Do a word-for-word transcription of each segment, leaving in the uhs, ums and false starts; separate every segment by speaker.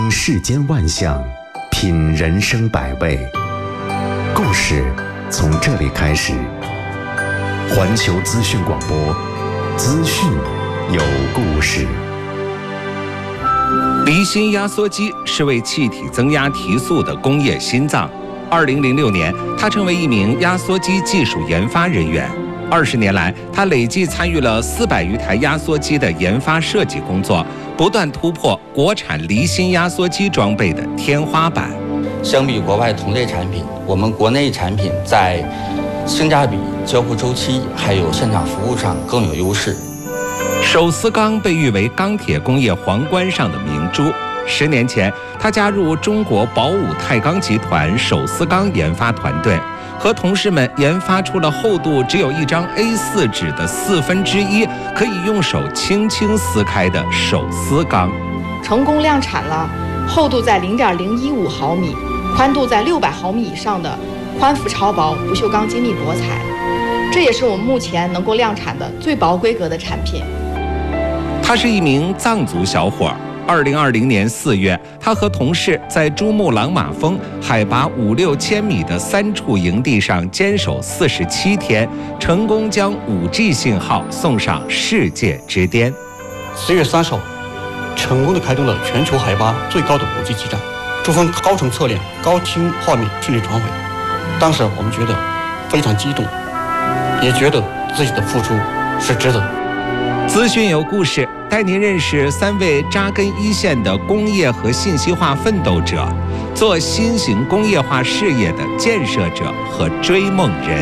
Speaker 1: 听世间万象，品人生百味。故事从这里开始。环球资讯广播，资讯有故事。
Speaker 2: 离心压缩机是为气体增压提速的工业心脏。二零零六年，他成为一名压缩机技术研发人员。二十年来，他累计参与了四百余台压缩机的研发设计工作，不断突破国产离心压缩机装备的天花板。
Speaker 3: 相比国外同类产品，我们国内产品在性价比、交付周期还有现场服务上更有优势。
Speaker 2: 手撕钢被誉为钢铁工业皇冠上的明珠。十年前，他加入中国宝武钛钢集团手撕钢研发团队，和同事们研发出了厚度只有一张 A 四 纸的四分之一，可以用手轻轻撕开的手撕钢。
Speaker 4: 成功量产了厚度在 零点零一五毫米、宽度在六百毫米以上的宽幅超薄不锈钢精密薄材，这也是我们目前能够量产的最薄规格的产品。
Speaker 2: 他是一名藏族小伙。二零二零年四月，他和同事在珠穆朗玛峰海拔五六千米的三处营地上坚守四十七天，成功将 五 G 信号送上世界之巅。
Speaker 5: 十月三十号，成功的开通了全球海拔最高的 五 G 基站，珠峰高程测验、高清画面顺利传回。当时我们觉得非常激动，也觉得自己的付出是值得。
Speaker 2: 资讯有故事，带您认识三位扎根一线的工业和信息化奋斗者，做新型工业化事业的建设者和追梦人。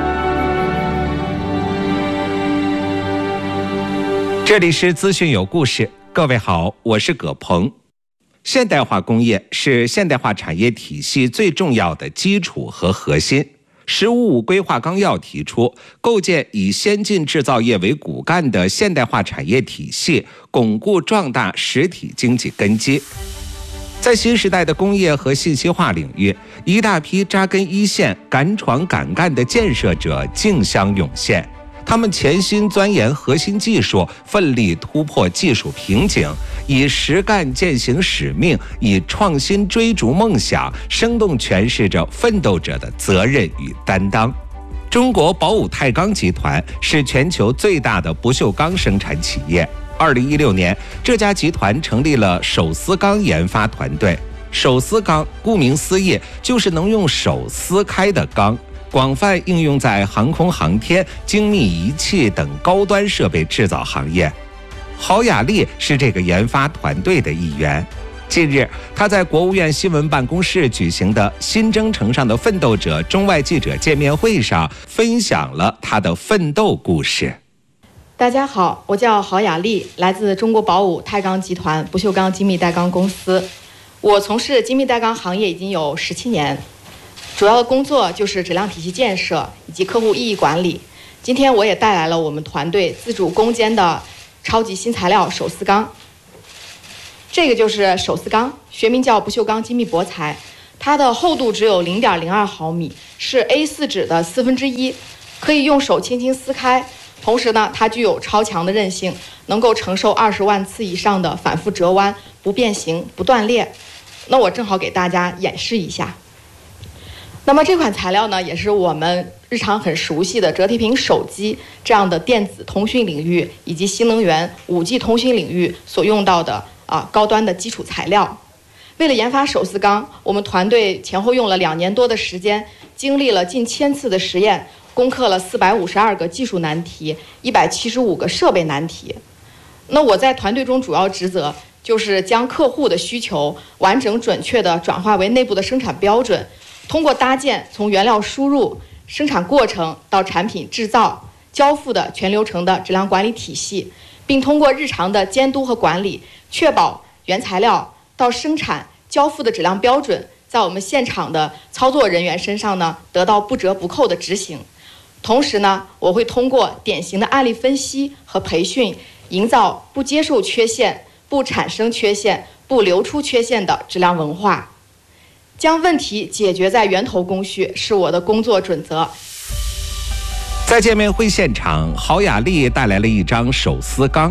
Speaker 2: 这里是资讯有故事，各位好，我是葛鹏。现代化工业是现代化产业体系最重要的基础和核心。十五五规划纲要提出，构建以先进制造业为骨干的现代化产业体系，巩固壮大实体经济根基。在新时代的工业和信息化领域，一大批扎根一线、敢闯敢干的建设者竞相涌现。他们潜心钻研核心技术，奋力突破技术瓶颈，以实干践行使命，以创新追逐梦想，生动诠释着奋斗者的责任与担当。中国宝武钛钢集团是全球最大的不锈钢生产企业。二零一六年，这家集团成立了手撕钢研发团队。手撕钢顾名思义，就是能用手撕开的钢。广泛应用在航空航天、精密仪器等高端设备制造行业。郝雅丽是这个研发团队的一员。近日，他在国务院新闻办公室举行的新征程上的奋斗者中外记者见面会上，分享了他的奋斗故事。
Speaker 4: 大家好，我叫郝雅丽，来自中国宝武钛钢集团不锈钢精密带钢公司。我从事精密带钢行业已经有十七年。主要的工作就是质量体系建设以及客户意义管理。今天我也带来了我们团队自主攻坚的超级新材料手撕钢。这个就是手撕钢，学名叫不锈钢精密薄材，它的厚度只有 零点零二毫米，是 A 四 纸的四分之一，可以用手轻轻撕开。同时呢，它具有超强的韧性，能够承受二十万次以上的反复折弯，不变形、不断裂。那我正好给大家演示一下。那么这款材料呢，也是我们日常很熟悉的折叠屏手机这样的电子通讯领域以及新能源 五 G 通讯领域所用到的啊高端的基础材料。为了研发手撕钢，我们团队前后用了两年多的时间，经历了近千次的实验，攻克了四百五十二个技术难题，一百七十五个设备难题。那我在团队中主要职责就是将客户的需求完整准确地转化为内部的生产标准。通过搭建从原料输入、生产过程到产品制造、交付的全流程的质量管理体系，并通过日常的监督和管理，确保原材料到生产交付的质量标准在我们现场的操作人员身上呢得到不折不扣的执行。同时呢，我会通过典型的案例分析和培训，营造不接受缺陷、不产生缺陷、不流出缺陷的质量文化。将问题解决在源头工序是我的工作准则。
Speaker 2: 在见面会现场，郝雅丽带来了一张手撕钢，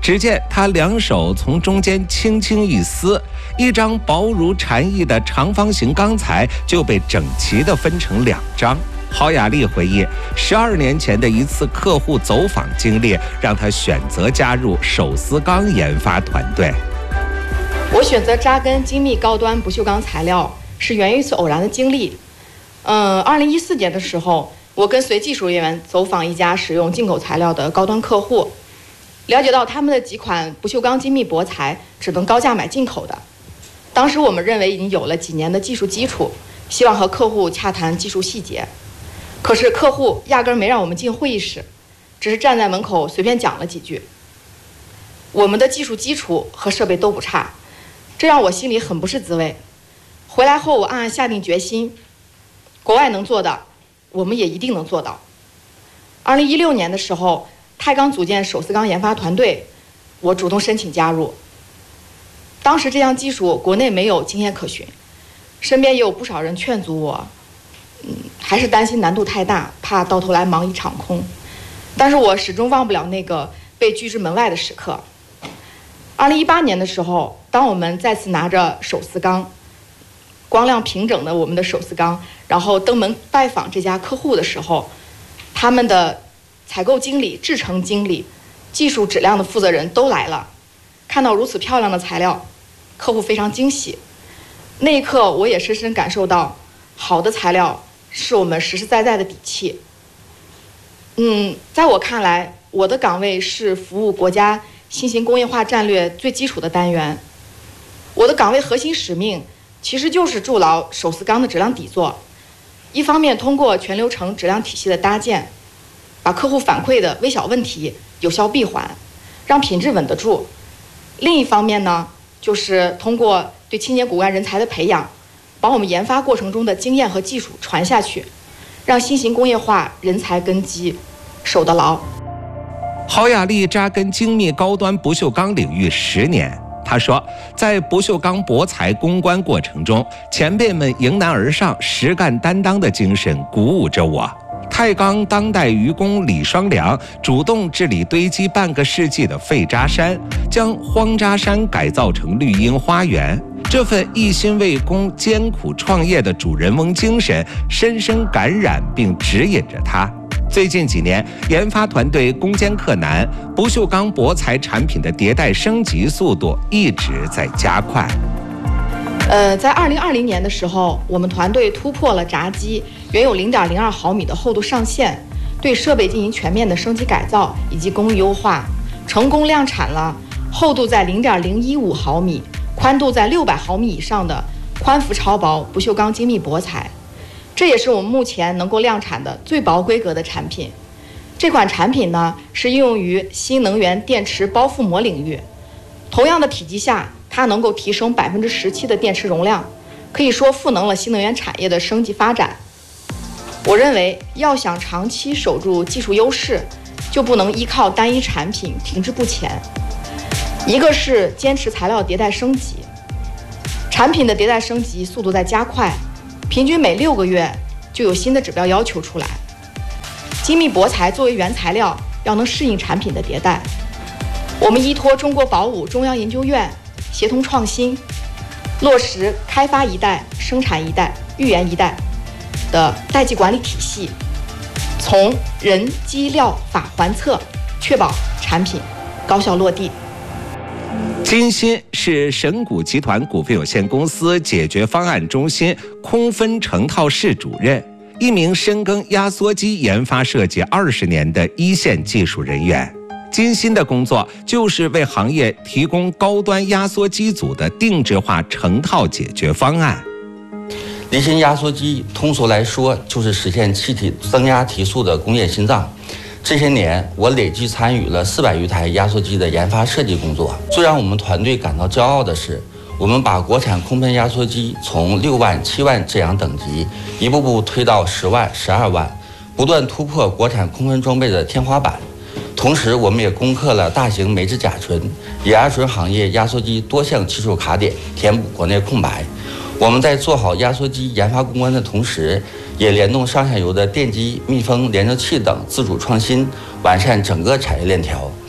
Speaker 2: 只见他两手从中间轻轻一撕，一张薄如蝉翼的长方形钢材就被整齐地分成两张。郝雅丽回忆，十二年前的一次客户走访经历，让他选择加入手撕钢研发团队。
Speaker 4: 我选择扎根精密高端不锈钢材料，是源于一次偶然的经历。嗯，二零一四年的时候，我跟随技术人员走访一家使用进口材料的高端客户，了解到他们的几款不锈钢精密薄材只能高价买进口的。当时我们认为已经有了几年的技术基础，希望和客户洽谈技术细节。可是客户压根儿没让我们进会议室，只是站在门口随便讲了几句。我们的技术基础和设备都不差，这让我心里很不是滋味。回来后，我暗暗下定决心，国外能做的，我们也一定能做到。二零一六年的时候，太钢组建手撕钢研发团队，我主动申请加入。当时这项技术国内没有经验可循，身边也有不少人劝阻我，嗯，还是担心难度太大，怕到头来忙一场空。但是我始终忘不了那个被拒之门外的时刻。二零一八年的时候，当我们再次拿着手撕钢，光亮平整的我们的手撕钢，然后登门拜访这家客户的时候，他们的采购经理、制程经理、技术质量的负责人都来了。看到如此漂亮的材料，客户非常惊喜。那一刻，我也深深感受到，好的材料是我们实实在在的底气。嗯，在我看来，我的岗位是服务国家新型工业化战略最基础的单元。我的岗位核心使命其实就是筑牢手撕钢的质量底座，一方面通过全流程质量体系的搭建，把客户反馈的微小问题有效闭环，让品质稳得住；另一方面呢，就是通过对青年骨干人才的培养，把我们研发过程中的经验和技术传下去，让新型工业化人才根基守得牢。
Speaker 2: 郝雅丽扎根精密高端不锈钢领域十年。他说，在不锈钢博材攻关过程中，前辈们迎难而上、实干担当的精神鼓舞着我。太钢当代愚公李双良主动治理堆积半个世纪的废渣山，将荒渣山改造成绿荫花园。这份一心为公、艰苦创业的主人翁精神，深深感染并指引着他。最近几年，研发团队攻坚克难，不锈钢博材产品的迭代升级速度一直在加快。
Speaker 4: 呃，在二零二零年的时候，我们团队突破了闸机原有零点零二毫米的厚度上限，对设备进行全面的升级改造以及工艺优化，成功量产了厚度在零点零一五毫米、宽度在六百毫米以上的宽幅超薄不锈钢精密博材。这也是我们目前能够量产的最薄规格的产品。这款产品呢，是应用于新能源电池包覆膜领域。同样的体积下，它能够提升百分之十七的电池容量，可以说赋能了新能源产业的升级发展。我认为，要想长期守住技术优势，就不能依靠单一产品停滞不前。一个是坚持材料迭代升级，产品的迭代升级速度在加快。平均每六个月就有新的指标要求出来。精密博材作为原材料，要能适应产品的迭代。我们依托中国宝武中央研究院协同创新，落实开发一代、生产一代、预研一代的代际管理体系，从人、机、料、法环测，确保产品高效落地。
Speaker 2: 金鑫是神谷集团股份有限公司解决方案中心空分成套室主任，一名深耕压缩机研发设计二十年的一线技术人员。金鑫的工作就是为行业提供高端压缩机组的定制化成套解决方案。
Speaker 3: 离心压缩机通俗来说，就是实现气体增压提速的工业心脏。这些年，我累计参与了四百余台压缩机的研发设计工作。最让我们团队感到骄傲的是，我们把国产空喷压缩机从六万、七万这样等级，一步步推到十万、十二万，不断突破国产空喷装备的天花板。同时，我们也攻克了大型美制甲醇、乙二醇行业压缩机多项技术卡点，填补国内空白。我们在做好压缩机研发攻关的同时，也联动上下游的电机、密封、连着器等自主创新，完善整个产业链条。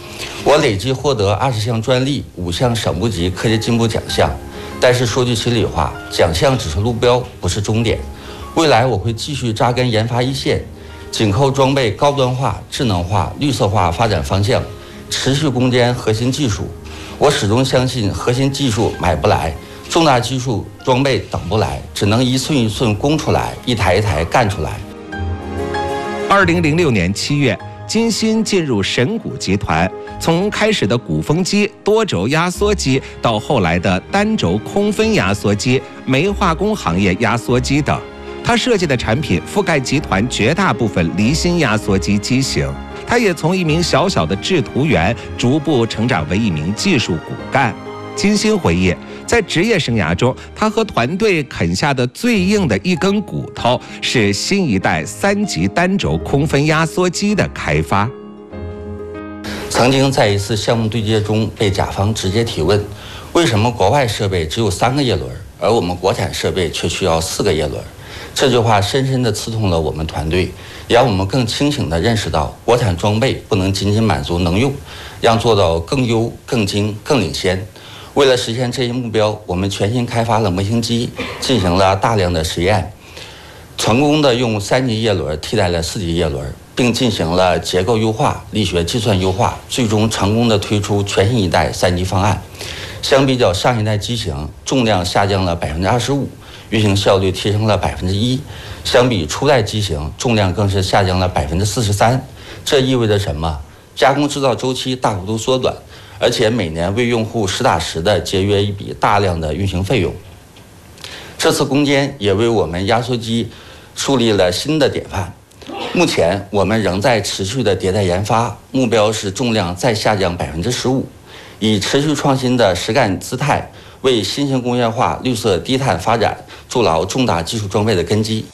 Speaker 3: 我累计获得二十项专利，五项省部级科技进步奖项。但是说句心里话，奖项只是路标，不是终点。未来我会继续扎根研发一线，紧扣装备高端化、智能化、绿色化发展方向，持续攻坚核心技术。我始终相信，核心技术买不来，重大技术装备等不来，只能一寸一寸攻出来，一台一台干出来。
Speaker 2: 二零零六年七月，金鑫进入神谷集团，从开始的鼓风机、多轴压缩机，到后来的单轴空分压缩机、煤化工行业压缩机等，他设计的产品覆盖集团绝大部分离心压缩机机型。他也从一名小小的制图员，逐步成长为一名技术骨干。金鑫回忆，在职业生涯中，他和团队啃下的最硬的一根骨头是新一代三级单轴空分压缩机的开发。
Speaker 3: 曾经在一次项目对接中被甲方直接提问，为什么国外设备只有三个叶轮，而我们国产设备却需要四个叶轮？这句话深深地刺痛了我们团队，也让我们更清醒地认识到，国产装备不能仅仅满足能用，要做到更优、更精、更领先。为了实现这一目标，我们全新开发了模型机，进行了大量的实验，成功的用三级叶轮替代了四级叶轮，并进行了结构优化、力学计算优化，最终成功的推出全新一代三级方案。相比较上一代机型，重量下降了百分之二十五，运行效率提升了百分之一。相比初代机型，重量更是下降了百分之四十三。这意味着什么？加工制造周期大幅度缩短，而且每年为用户实打实的节约一笔大量的运行费用。这次攻坚也为我们压缩机树立了新的典范。目前我们仍在持续的迭代研发，目标是重量再下降百分之十五，以持续创新的实干姿态，为新型工业化、绿色低碳发展筑牢重大技术装备的根基。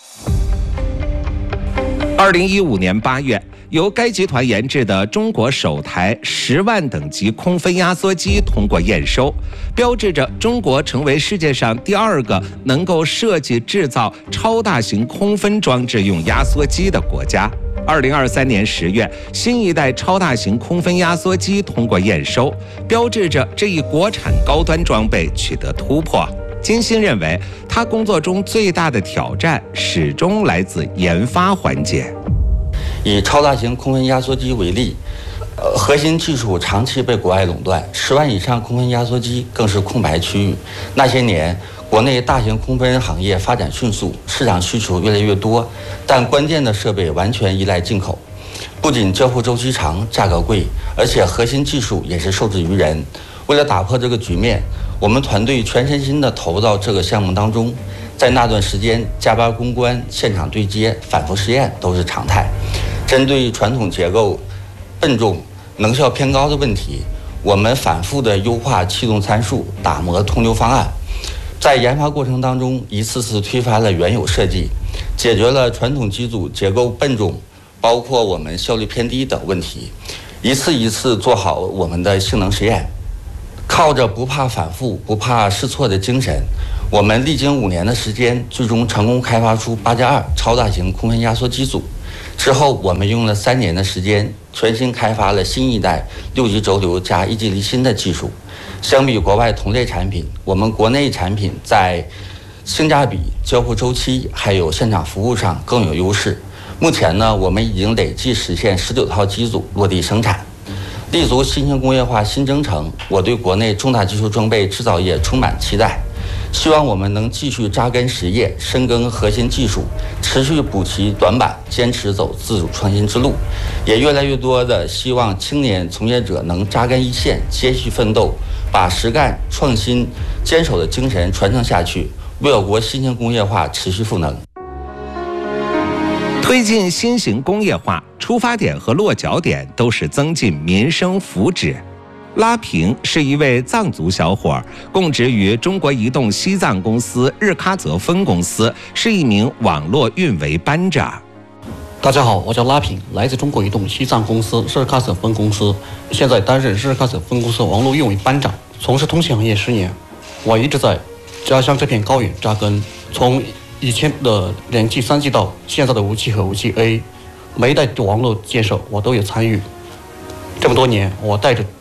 Speaker 2: 二零一五年八月，由该集团研制的中国首台十万等级空分压缩机通过验收，标志着中国成为世界上第二个能够设计制造超大型空分装置用压缩机的国家。二零二三年十月，新一代超大型空分压缩机通过验收，标志着这一国产高端装备取得突破。金鑫认为，他工作中最大的挑战始终来自研发环节。
Speaker 3: 以超大型空分压缩机为例，呃，核心技术长期被国外垄断，十万以上空分压缩机更是空白区域。那些年，国内大型空分行业发展迅速，市场需求越来越多，但关键的设备完全依赖进口，不仅交付周期长、价格贵，而且核心技术也是受制于人。为了打破这个局面，我们团队全身心地投入到这个项目当中。在那段时间，加班攻关、现场对接、反复实验都是常态。针对传统结构笨重、能效偏高的问题，我们反复地优化气动参数，打磨通流方案。在研发过程当中，一次次推翻了原有设计，解决了传统机组结构笨重，包括我们效率偏低等问题，一次一次做好我们的性能实验。靠着不怕反复、不怕试错的精神，我们历经五年的时间，最终成功开发出八加二超大型空分压缩机组。之后，我们用了三年的时间，全新开发了新一代六级轴流加一级离心的技术。相比国外同类产品，我们国内产品在性价比、交付周期还有现场服务上更有优势。目前呢，我们已经累计实现十九套机组落地生产。立足新型工业化新征程，我对国内重大技术装备制造业充满期待，希望我们能继续扎根实业，深耕核心技术，持续补齐短板，坚持走自主创新之路。也越来越多的希望青年从业者能扎根一线，接续奋斗，把实干创新坚守的精神传承下去，为我国新型工业化持续赋能。
Speaker 2: 推进新型工业化，出发点和落脚点都是增进民生福祉。拉平是一位藏族小伙，供职于中国移动西藏公司日喀则分公司，是一名网络运维班长。
Speaker 5: 大家好，我叫拉平，来自中国移动西藏公司日喀则分公司，现在担任日喀则分公司网络运维班长，从事通信行业十年。我一直在家乡这片高原扎根，从以前的两 G、三 G 到现在的五 G 和五 G A， 每一代的网络建设我都有参与。这么多年，我带着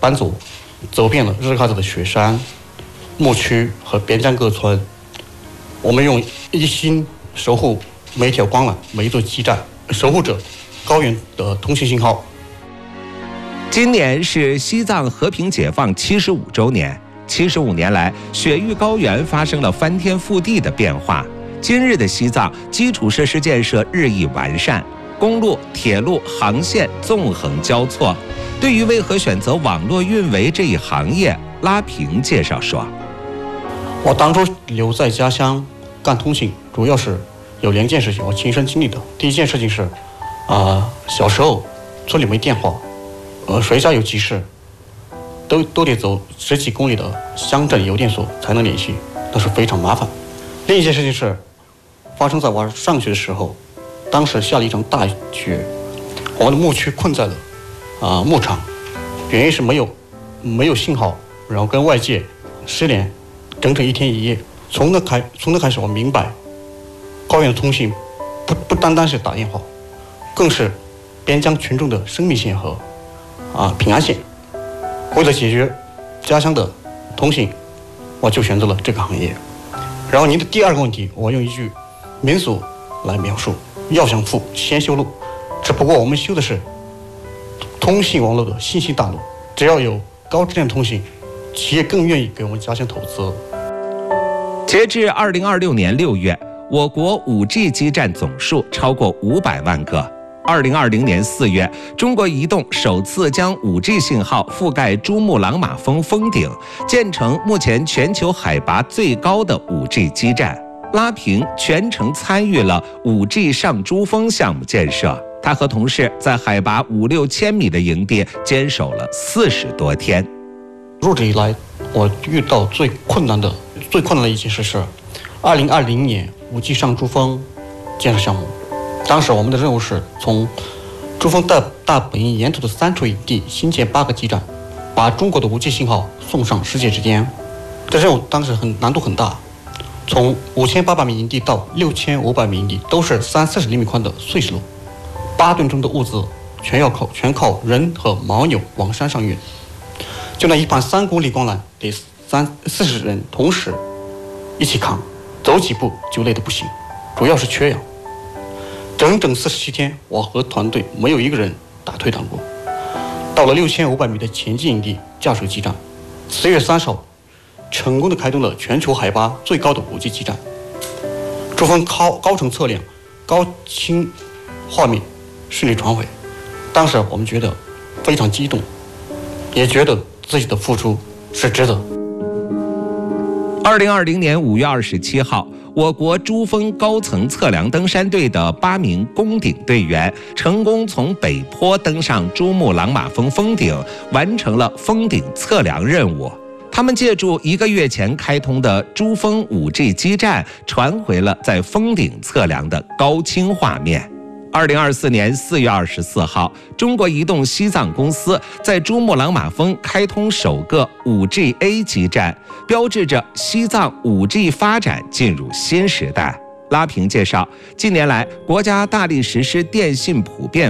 Speaker 5: 班组，走遍了日喀则的雪山、牧区和边疆各村。我们用一心守护每一条光缆、每一座基站，守护着高原的通信信号。
Speaker 2: 今年是西藏和平解放七十五周年，七十五年来，雪域高原发生了翻天覆地的变化。今日的西藏，基础设施建设日益完善，公路、铁路航线纵横交错。对于为何选择网络运维这一行业，拉平介绍说：“
Speaker 5: 我当初留在家乡干通信，主要是有两件事情我亲身经历的。第一件事情是，啊、呃，小时候村里没电话，呃，谁家有急事，都都得走十几公里的乡镇邮电所才能联系，那是非常麻烦。另一件事情是，发生在我上学的时候，当时下了一场大雪，我们的牧区困在了啊、呃、牧场，原因是没有没有信号，然后跟外界失联整整一天一夜。从那开从那开始，我明白，高原的通信不不单单是打电话，更是边疆群众的生命线和啊、呃、平安线。为了解决家乡的通信，我就选择了这个行业。然后您的第二个问题，我用一句民俗来描述：要想富，先修路。只不过我们修的是通信网络的信息大路，只要有高质量通信，企业更愿意给我们家乡投资。
Speaker 2: 截至二零二六年六月，我国 五 G 基站总数超过五百万个。二零二零年四月，中国移动首次将 五 G 信号覆盖珠穆朗玛峰峰顶，建成目前全球海拔最高的 五 G 基站。拉平全程参与了 五 G 上珠峰项目建设，他和同事在海拔五六千米的营地坚守了四十多天。
Speaker 5: 入职以来，我遇到最困难的、最困难的一件事是，二零二零年 五 G 上珠峰建设项目。当时我们的任务是从珠峰大大本营沿途的三处营地新建八个基站，把中国的 五 G 信号送上世界之间。这任务当时很难度很大，从五千八百米营地到六千五百米营地都是三四十厘米宽的碎石路，八吨重的物资全要靠全靠人和牦牛往山上运。就那一盘三公里光缆得三四十人同时一起扛，走几步就累得不行，主要是缺氧。整整四十七天，我和团队没有一个人打退堂鼓。到了六千五百米的前进营地架水基站，四月三十号，成功的开通了全球海拔最高的 五 G 基站。珠峰高高程测量、高清画面顺利传回。当时我们觉得非常激动，也觉得自己的付出是值得。
Speaker 2: 二零二零年五月二十七号，我国珠峰高层测量登山队的八名攻顶队员成功从北坡登上珠穆朗玛峰峰顶，完成了峰顶测量任务。他们借助一个月前开通的珠峰 五 G 基站，传回了在峰顶测量的高清画面。二零二四年四月二十四号，中国移动西藏公司在珠穆朗玛峰开通首个 五 G A 基站，标志着西藏 五 G 发展进入新时代。拉平介绍，近年来，国家大力实施电信普遍